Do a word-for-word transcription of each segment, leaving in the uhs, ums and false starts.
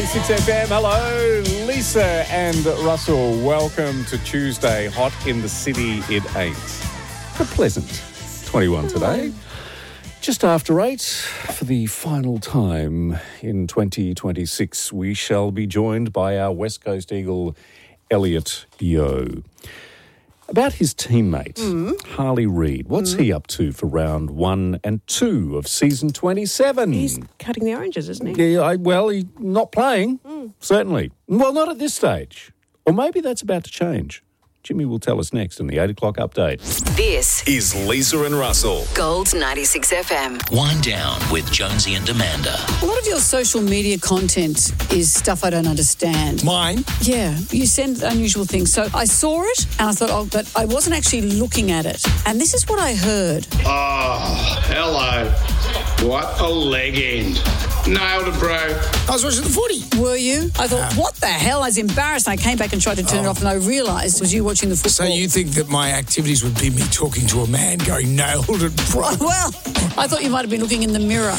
six F M, hello, Lisa and Russell. Welcome to Tuesday. Hot in the city it ain't. But pleasant. twenty-one today. Just after eight, for the final time in twenty twenty-six, we shall be joined by our West Coast Eagle, Elliot Yeo. About his teammate, mm. Harley Reid. What's mm. he up to for round one and two of season twenty-seven? He's cutting the oranges, isn't he? Yeah, I, well, he's not playing, mm. certainly. Well, not at this stage. Or maybe that's about to change. Jimmy will tell us next in the eight o'clock update. This is Lisa and Russell. Gold ninety-six F M. Wind Down with Jonesy and Amanda. A lot of your social media content is stuff I don't understand. Mine? Yeah, you send unusual things. So I saw it and I thought, oh, but I wasn't actually looking at it. And this is what I heard. Oh, hello. What a leg end. Nailed it, bro. I was watching the footy. Were you? I thought, what the hell? I was embarrassed. I came back and tried to turn oh. it off and I realised it was you watching the football. So you think that my activities would be me talking to a man going, nailed it, bro? Well, I thought you might have been looking in the mirror.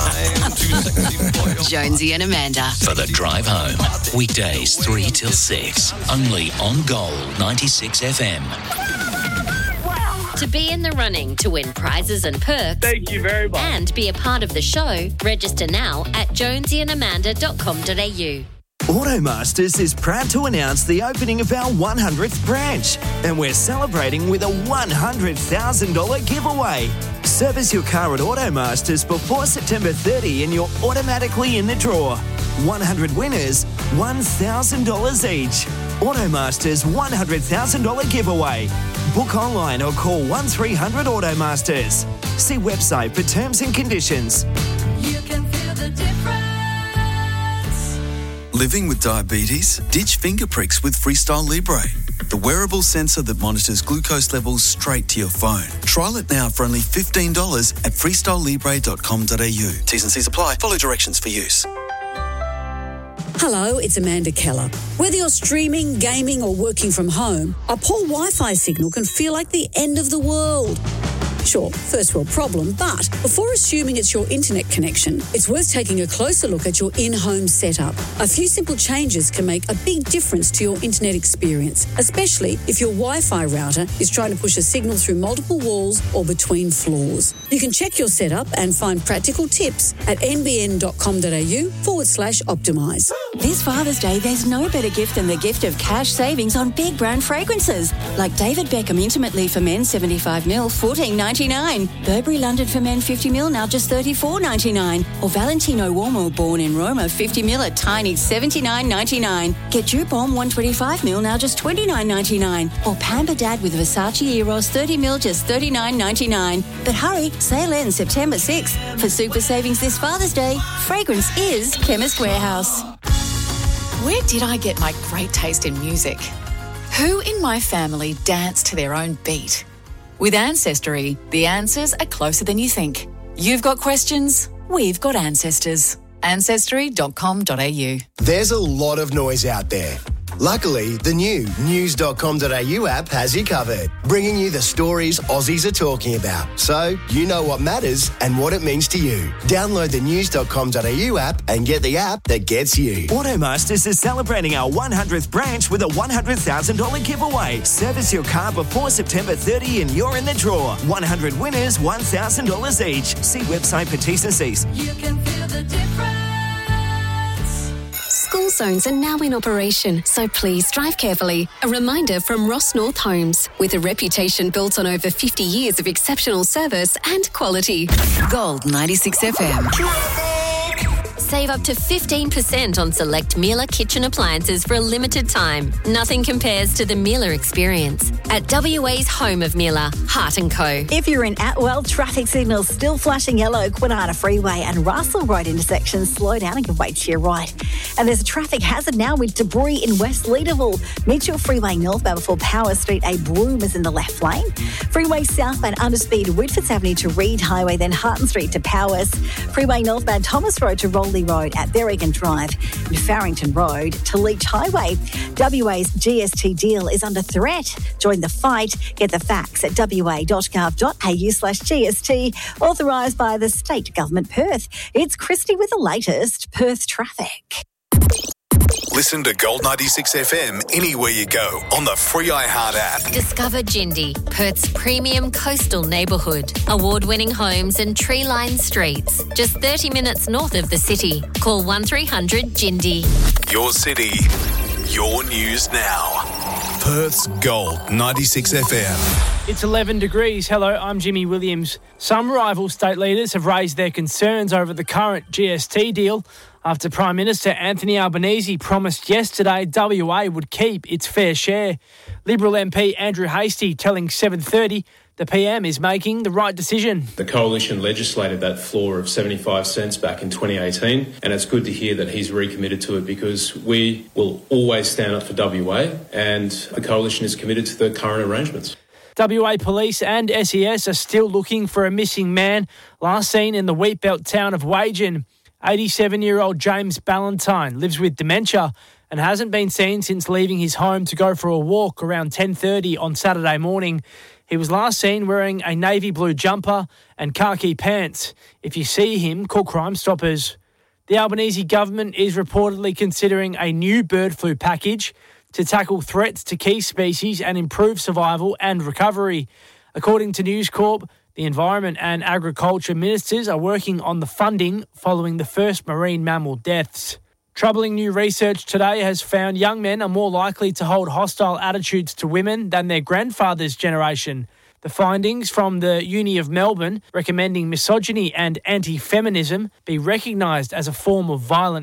Jonesy and Amanda. For the drive home. Weekdays three till six. Only on Gold ninety-six F M. To be in the running to win prizes and perks. Thank you very much. And be a part of the show, register now at jonesy and amanda dot com dot a u. Automasters is proud to announce the opening of our one hundredth branch, and we're celebrating with a one hundred thousand dollars giveaway. Service your car at Automasters before September thirtieth and you're automatically in the draw. one hundred winners, one thousand dollars each. Automasters one hundred thousand dollars giveaway. Book online or call one three hundred Automasters. See website for terms and conditions. You can feel the difference. Living with diabetes? Ditch finger pricks with Freestyle Libre, the wearable sensor that monitors glucose levels straight to your phone. Trial it now for only fifteen dollars at freestyle libre dot com dot a u. T's and C's apply. Follow directions for use. Hello, it's Amanda Keller. Whether you're streaming, gaming or working from home, a poor Wi-Fi signal can feel like the end of the world. Sure, first world problem, but before assuming it's your internet connection, it's worth taking a closer look at your in-home setup. A few simple changes can make a big difference to your internet experience, especially if your Wi-Fi router is trying to push a signal through multiple walls or between floors. You can check your setup and find practical tips at nbn dot com dot a u forward slash optimise. This Father's Day, there's no better gift than the gift of cash savings on big brand fragrances, like David Beckham Intimately for Men seventy-five mil, fourteen ninety-nine. Burberry London for Men fifty mil, now just thirty-four ninety-nine. Or Valentino Uomo Born in Roma fifty mil, a tiny seventy-nine ninety-nine. Get Dupont one twenty-five mil, now just twenty-nine ninety-nine. Or Pamper Dad with Versace Eros thirty mil, just thirty-nine ninety-nine. But hurry, sale ends September sixth. For super savings this Father's Day, fragrance is Chemist Warehouse. Where did I get my great taste in music? Who in my family danced to their own beat? With Ancestry, the answers are closer than you think. You've got questions, we've got ancestors. ancestry dot com dot a u. There's a lot of noise out there. Luckily, the new news dot com dot a u app has you covered, bringing you the stories Aussies are talking about, so you know what matters and what it means to you. Download the news dot com dot a u app and get the app that gets you. Automasters is celebrating our one hundredth branch with a one hundred thousand dollars giveaway. Service your car before September thirtieth and you're in the draw. one hundred winners, one thousand dollars each. See website for T's and C's. You can feel the difference. School zones are now in operation, so please drive carefully. A reminder from Ross North Homes, with a reputation built on over fifty years of exceptional service and quality. Gold ninety-six F M. Save up to fifteen percent on select Miele kitchen appliances for a limited time. Nothing compares to the Miele experience. At W A's home of Miele, Hart and Co. If you're in Atwell, traffic signals still flashing yellow, Kwinana Freeway and Russell Road intersections, slow down and give way to your right. And there's a traffic hazard now with debris in West Leederville. Mitchell Freeway northbound before Power Street, a broom is in the left lane. Freeway southbound underspeed Whitfords Avenue to Reed Highway, then Harton Street to Powers. Freeway northbound Thomas Road to Roley Road at Berrigan Drive and Farrington Road to Leach Highway. W A's G S T deal is under threat. Join the fight. Get the facts at w a dot gov dot a u slash G S T, authorised by the State Government Perth. It's Christy with the latest Perth traffic. Listen to Gold ninety-six F M anywhere you go on the free iHeart app. Discover Jindy, Perth's premium coastal neighbourhood. Award-winning homes and tree-lined streets. Just thirty minutes north of the city. Call one three hundred Jindy. Your city, your news now. Perth's Gold ninety-six F M. It's eleven degrees. Hello, I'm Jimmy Williams. Some rival state leaders have raised their concerns over the current G S T deal after Prime Minister Anthony Albanese promised yesterday W A would keep its fair share. Liberal M P Andrew Hastie telling seven thirty the P M is making the right decision. The Coalition legislated that floor of seventy-five cents back in twenty eighteen, and it's good to hear that he's recommitted to it because we will always stand up for W A, and the Coalition is committed to the current arrangements. W A Police and S E S are still looking for a missing man last seen in the wheatbelt town of Wagen. eighty-seven-year-old James Ballantyne lives with dementia and hasn't been seen since leaving his home to go for a walk around ten thirty on Saturday morning. He was last seen wearing a navy blue jumper and khaki pants. If you see him, call Crime Stoppers. The Albanese government is reportedly considering a new bird flu package to tackle threats to key species and improve survival and recovery. According to News Corp, the Environment and Agriculture Ministers are working on the funding following the first marine mammal deaths. Troubling new research today has found young men are more likely to hold hostile attitudes to women than their grandfather's generation. The findings from the Uni of Melbourne recommending misogyny and anti-feminism be recognised as a form of violent